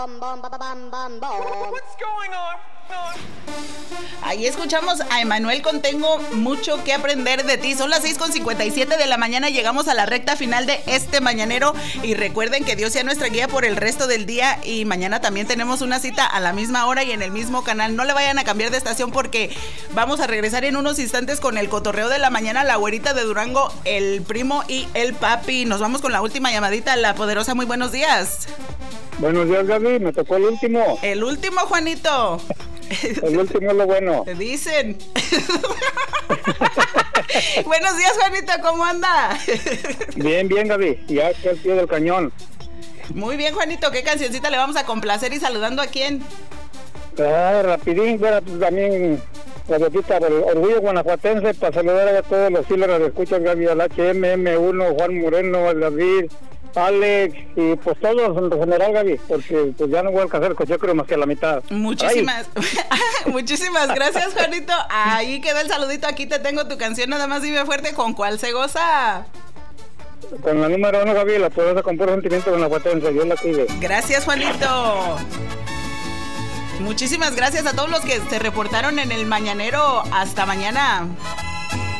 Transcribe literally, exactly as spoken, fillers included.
Ahí escuchamos a Emanuel con Tengo mucho que aprender de ti. Son las seis con cincuenta y siete de la mañana. Llegamos a la recta final de este mañanero. Y recuerden que Dios sea nuestra guía por el resto del día. Y mañana también tenemos una cita a la misma hora y en el mismo canal. No le vayan a cambiar de estación porque vamos a regresar en unos instantes con el cotorreo de la mañana. La güerita de Durango, el primo y el papi. Nos vamos con la última llamadita. La poderosa, muy buenos días. Buenos días, Gaby. Me tocó el último. El último, Juanito. El último es lo bueno. Te dicen. Buenos días, Juanito, ¿cómo anda? Bien, bien, Gaby. Ya aquí al pie del cañón. Muy bien, Juanito. ¿Qué cancioncita le vamos a complacer y saludando a quién? Ah, rapidín, bueno, pues también la gotita del orgullo guanajuatense para saludar a todos los fileros de escuchas, Gaby, al H M M uno, Juan Moreno, al David, Alex y pues todos en general, Gaby, porque pues ya no voy a alcanzar el coche, creo más que a la mitad. Muchísimas muchísimas gracias, Juanito. Ahí quedó el saludito, aquí te tengo tu canción, nada más dime fuerte, ¿con cuál se goza? Con la número uno, Gaby, la poderosa con puro sentimiento guanajuatense, Dios la cuide. Gracias, Juanito. Muchísimas gracias a todos los que se reportaron en el mañanero. Hasta mañana.